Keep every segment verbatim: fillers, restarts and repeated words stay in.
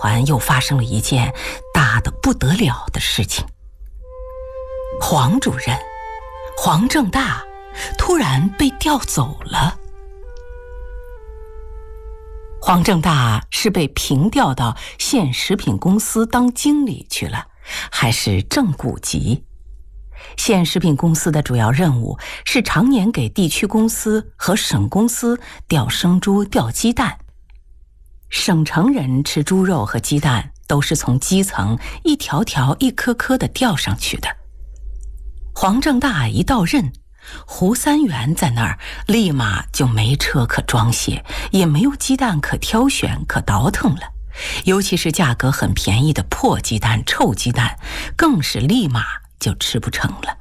团又发生了一件大得不得了的事情。黄主任黄正大突然被调走了。黄正大是被平调到县食品公司当经理去了，还是正股级？县食品公司的主要任务是常年给地区公司和省公司调生猪、调鸡蛋。省城人吃猪肉和鸡蛋都是从基层一条条、一颗颗的调上去的。黄正大一到任，胡三元在那儿立马就没车可装卸，也没有鸡蛋可挑选可倒腾了，尤其是价格很便宜的破鸡蛋、臭鸡蛋，更是立马就吃不成了。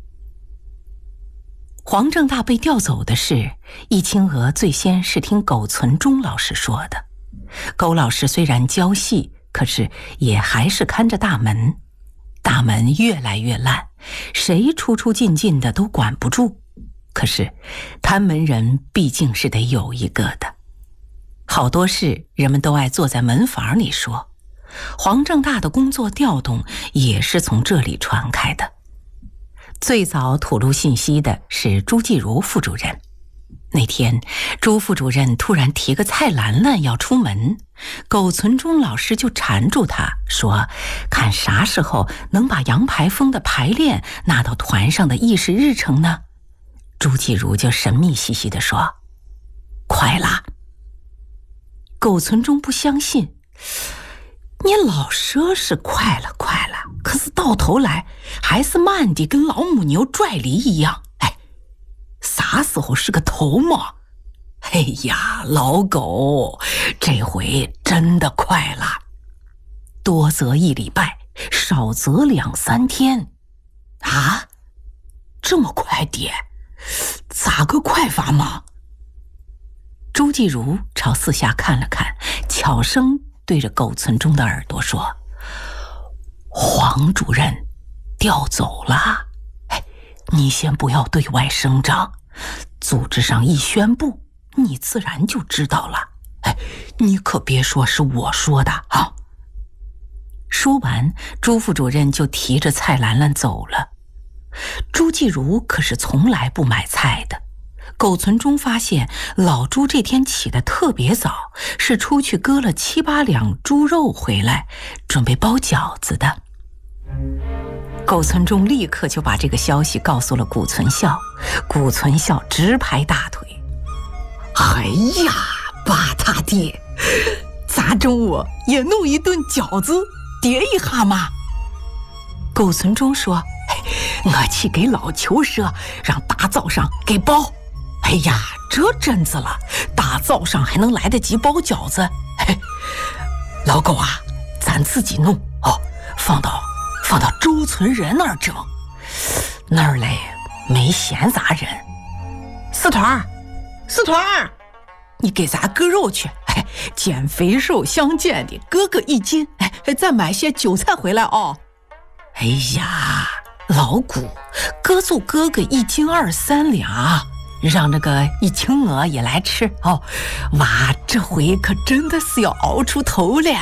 黄正大被调走的事，易清娥最先是听苟存忠老师说的。苟老师虽然教戏，可是也还是看着大门，大门越来越烂，谁出出进进的都管不住。可是看门人毕竟是得有一个的，好多事人们都爱坐在门房里说。黄正大的工作调动也是从这里传开的。最早吐露信息的是朱继如副主任。那天朱副主任突然提个蔡兰兰要出门，苟存忠老师就缠住他说，看啥时候能把杨排风的排练拿到团上的议事日程呢？朱继如就神秘兮兮地说，快啦。苟存忠不相信，你老说是快了快了，可是到头来还是慢的跟老母牛拽梨一样。哎，啥时候是个头嘛？哎呀，老狗，这回真的快了，多则一礼拜，少则两三天。啊，这么快点？咋个快法嘛？朱继如朝四下看了看，悄声对着苟存忠的耳朵说，黄主任调走了。哎，你先不要对外声张，组织上一宣布，你自然就知道了。哎，你可别说是我说的啊。说完，朱副主任就提着蔡兰兰走了。朱继如可是从来不买菜的。苟存忠发现老朱这天起得特别早，是出去割了七八两猪肉回来，准备包饺子的。苟存忠立刻就把这个消息告诉了谷存孝，谷存孝直拍大腿，哎呀，八大爹，咱中午也弄一顿饺子叠一下嘛。苟存忠说，我去给老邱说，让大早上给包。哎呀，这阵子了，大早上还能来得及包饺子？嘿，老狗啊，咱自己弄哦，放到放到周存仁那儿蒸，那儿嘞没闲杂人。四团四团你给咱割肉去，哎，减肥瘦相间的，割个一斤，哎，再买些韭菜回来哦。哎呀，老谷，割就割个一斤二三两。让那个一青鹅也来吃哦，哇，这回可真的是要熬出头了。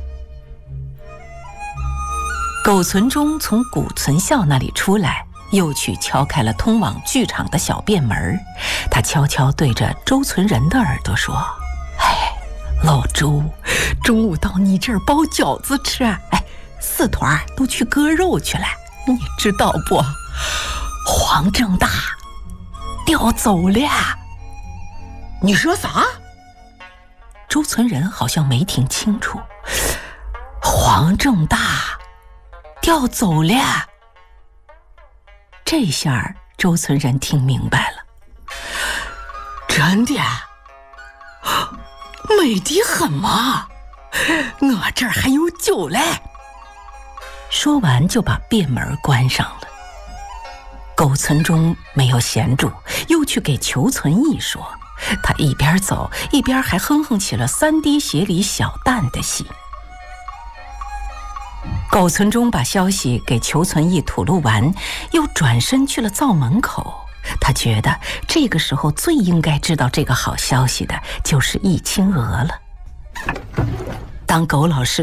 苟存忠从谷存孝那里出来，又去敲开了通往剧场的小便门。他悄悄对着周存仁的耳朵说，哎，老周，中午到你这儿包饺子吃，哎，四团都去割肉去了，你知道不？黄正大调走了。你说啥？周存仁好像没听清楚。黄正大调走了。这下周存仁听明白了。真的？美得很嘛，我这儿还有酒嘞。说完就把便门关上了。苟存忠没有闲住，又去给裘存义说，他一边走一边还哼哼起了三滴血里小旦的戏。苟存忠把消息给裘存义吐露完，又转身去了灶门口。他觉得这个时候最应该知道这个好消息的就是易清娥了。当苟老师